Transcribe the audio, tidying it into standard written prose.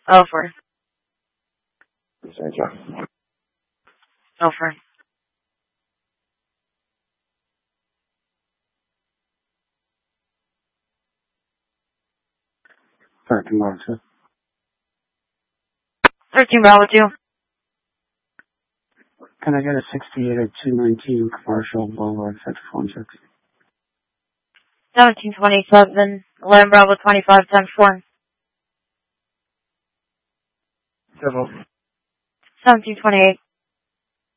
Over. Thank you. Over. 13 Bravo 2. 13 Bravo 2. Can I get a 68 at 219 Commercial Boulevard, Central Phone 6? 1727. 11 Bravo 25 times 4. Civil. 1728.